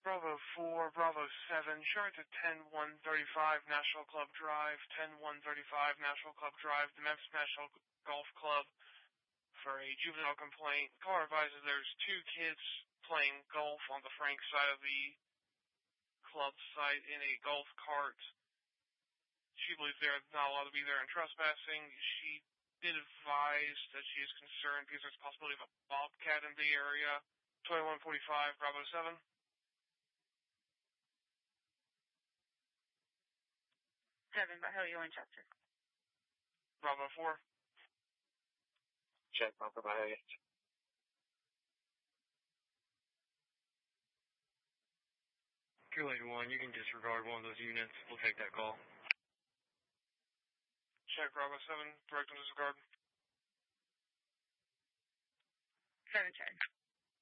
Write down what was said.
Bravo 4, Bravo 7, short to 10135 National Club Drive, 10135 National Club Drive, the Memphis National Golf Club, for a juvenile complaint. The caller advises there's two kids playing golf on the Frank side of the club site in a golf cart. She believes they're not allowed to be there and trespassing. She did advise that she is concerned because there's a possibility of a bobcat in the area. 2145, Bravo 7. Bravo Winchester. Bravo 4. Check, Bravo Bahia. Lady 1, you can disregard one of those units. We'll take that call. Check, Bravo 7, direct on disregard. 7 check.